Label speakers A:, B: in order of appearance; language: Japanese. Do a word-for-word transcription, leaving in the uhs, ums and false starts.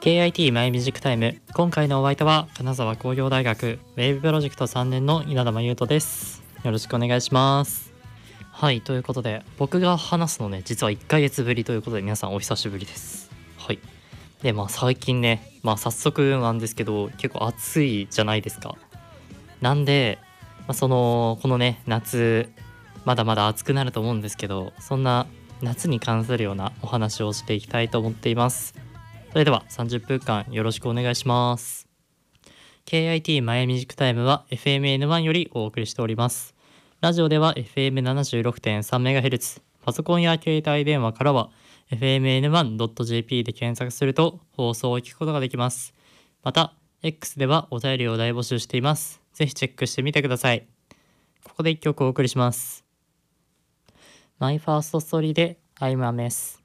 A: ケーアイティー マイミュージックタイム。今回のお相手は金沢工業大学ウェブプロジェクトさんねんの稲田真優斗です。よろしくお願いします。はい、ということで僕が話すのね、実はいっかげつぶりということで皆さんお久しぶりです。はい。でまあ最近ね、まあ早速なんですけど結構暑いじゃないですか。なんで、まあ、そのこのね夏まだまだ暑くなると思うんですけど、そんな夏に関するようなお話をしていきたいと思っています。それではさんじゅっぷんかんよろしくお願いします。 ケーアイティー マイミュージックタイムは エフエムエヌワン よりお送りしております。ラジオでは エフエムななじゅうろくてんさんメガヘルツ、 パソコンや携帯電話からは エフエムエヌワンドットジェーピー で検索すると放送を聞くことができます。また X ではお便りを大募集しています。ぜひチェックしてみてください。ここでいっきょくお送りします。マイファーストストーリーで I'm a mess。